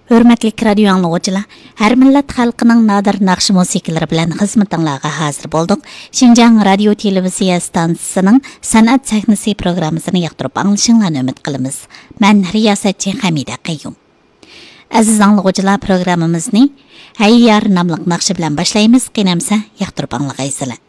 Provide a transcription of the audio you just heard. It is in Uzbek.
Hörmətli radio anlıqçılar, hər millət xalqının nadir naqşı musiqilari bilan xizmətinizə hazır bolduq. Şinjan radio televiziya stansiyasının san'at sahnasi programmasını yoqtirib anglashinglarni umid qilamiz. Men riyosatchi Hamida Qayyum. Aziz anlıqçılar, programmamizni Hayyar nomli naqshi bilan boshlaymiz. Qinamsa yoqtirib anglag'aysizlar.